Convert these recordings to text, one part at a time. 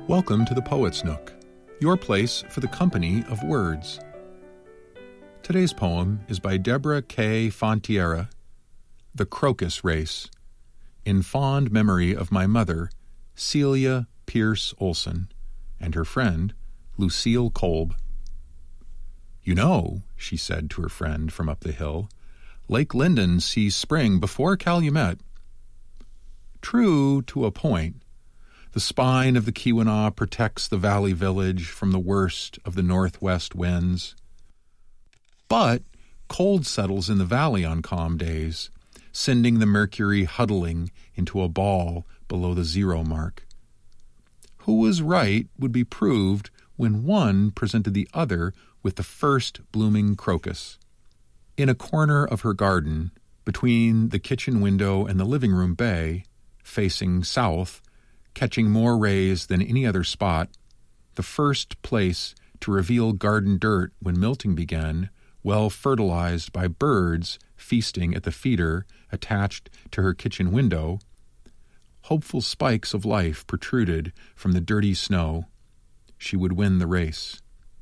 Welcome to the Poet's Nook, your place for the company of words. Today's poem is by Deborah K. Fontiera, The Crocus Race, in fond memory of my mother, Celia Pierce Olson, and her friend, Lucille Kolb. "You know," she said to her friend from up the hill, "Lake Linden sees spring before Calumet." True to a point. The spine of the Keweenaw protects the valley village from the worst of the northwest winds. But cold settles in the valley on calm days, sending the mercury huddling into a ball below the zero mark. Who was right would be proved when one presented the other with the first blooming crocus. In a corner of her garden, between the kitchen window and the living room bay, facing south, catching more rays than any other spot, the first place to reveal garden dirt when milting began, well fertilized by birds feasting at the feeder attached to her kitchen window, hopeful spikes of life protruded from the dirty snow. She would win the race.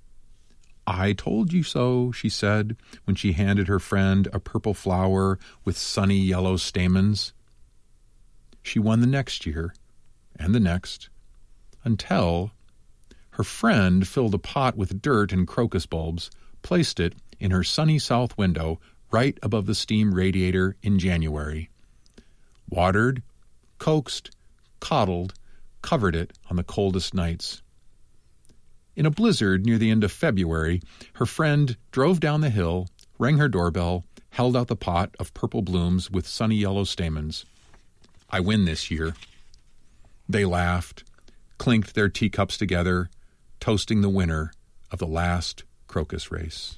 "I told you so," she said when she handed her friend a purple flower with sunny yellow stamens. She won the next year, and the next, until her friend filled a pot with dirt and crocus bulbs, placed it in her sunny south window right above the steam radiator in January, watered, coaxed, coddled, covered it on the coldest nights. In a blizzard near the end of February, her friend drove down the hill, rang her doorbell, held out the pot of purple blooms with sunny yellow stamens. "I win this year." They laughed, clinked their teacups together, toasting the winner of the last crocus race.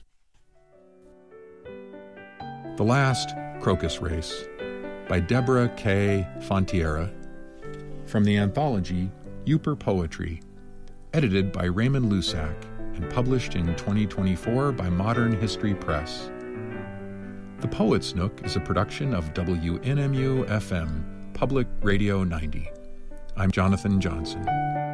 The Last Crocus Race by Deborah K. Fontiera, from the anthology Uper Poetry, edited by Raymond Lusac and published in 2024 by Modern History Press. The Poet's Nook is a production of WNMU-FM, Public Radio 90. I'm Jonathan Johnson.